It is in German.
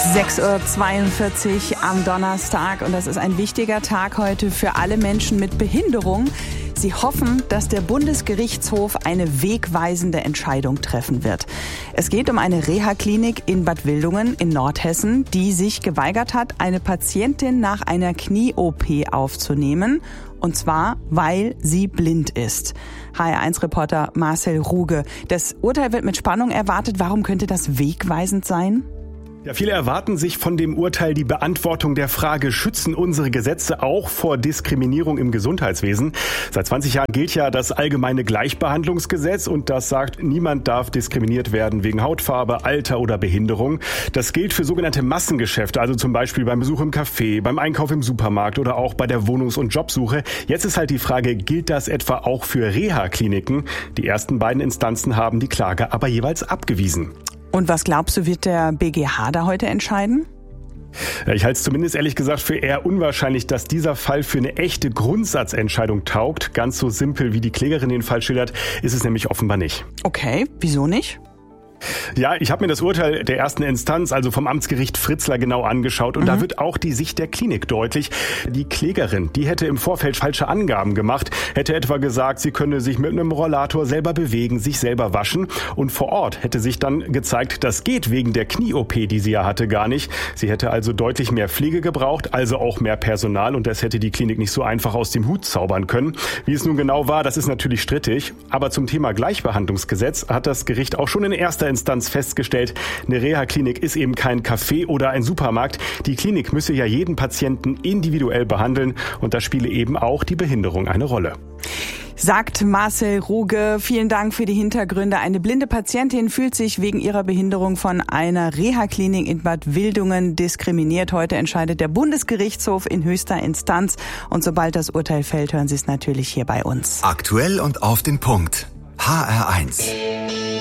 6:42 Uhr am Donnerstag und das ist ein wichtiger Tag heute für alle Menschen mit Behinderung. Sie hoffen, dass der Bundesgerichtshof eine wegweisende Entscheidung treffen wird. Es geht um eine Reha-Klinik in Bad Wildungen in Nordhessen, die sich geweigert hat, eine Patientin nach einer Knie-OP aufzunehmen. Und zwar, weil sie blind ist. HR1-Reporter Marcel Ruge. Das Urteil wird mit Spannung erwartet. Warum könnte das wegweisend sein? Ja, viele erwarten sich von dem Urteil die Beantwortung der Frage, schützen unsere Gesetze auch vor Diskriminierung im Gesundheitswesen? Seit 20 Jahren gilt ja das allgemeine Gleichbehandlungsgesetz und das sagt, niemand darf diskriminiert werden wegen Hautfarbe, Alter oder Behinderung. Das gilt für sogenannte Massengeschäfte, also zum Beispiel beim Besuch im Café, beim Einkauf im Supermarkt oder auch bei der Wohnungs- und Jobsuche. Jetzt ist halt die Frage, gilt das etwa auch für Reha-Kliniken? Die ersten beiden Instanzen haben die Klage aber jeweils abgewiesen. Und was glaubst du, wird der BGH da heute entscheiden? Ich halte es zumindest ehrlich gesagt für eher unwahrscheinlich, dass dieser Fall für eine echte Grundsatzentscheidung taugt. Ganz so simpel, wie die Klägerin den Fall schildert, ist es nämlich offenbar nicht. Okay, wieso nicht? Ja, ich habe mir das Urteil der ersten Instanz, also vom Amtsgericht Fritzlar, genau angeschaut und da wird auch die Sicht der Klinik deutlich. Die Klägerin, die hätte im Vorfeld falsche Angaben gemacht, hätte etwa gesagt, sie könne sich mit einem Rollator selber bewegen, sich selber waschen und vor Ort hätte sich dann gezeigt, das geht wegen der Knie-OP, die sie ja hatte, gar nicht. Sie hätte also deutlich mehr Pflege gebraucht, also auch mehr Personal und das hätte die Klinik nicht so einfach aus dem Hut zaubern können. Wie es nun genau war, das ist natürlich strittig, aber zum Thema Gleichbehandlungsgesetz hat das Gericht auch schon in erster Instanz festgestellt, eine Reha-Klinik ist eben kein Café oder ein Supermarkt. Die Klinik müsse ja jeden Patienten individuell behandeln und da spiele eben auch die Behinderung eine Rolle. Sagt Marcel Ruge. Vielen Dank für die Hintergründe. Eine blinde Patientin fühlt sich wegen ihrer Behinderung von einer Reha-Klinik in Bad Wildungen diskriminiert. Heute entscheidet der Bundesgerichtshof in höchster Instanz. Und sobald das Urteil fällt, hören Sie es natürlich hier bei uns. Aktuell und auf den Punkt. HR1.